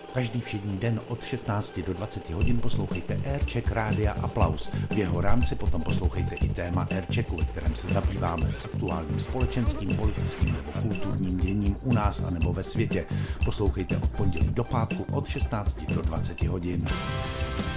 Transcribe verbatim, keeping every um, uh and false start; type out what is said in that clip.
Každý všední den od šestnácti do dvaceti hodin poslouchejte Aircheck Rádia Aplaus. V jeho rámci potom poslouchejte i téma Airchecku, ve kterém se zabýváme aktuálním společenským, politickým nebo kulturním děním u nás a nebo ve světě. Poslouchejte od pondělí do pátku od šestnácti do dvaceti hodin.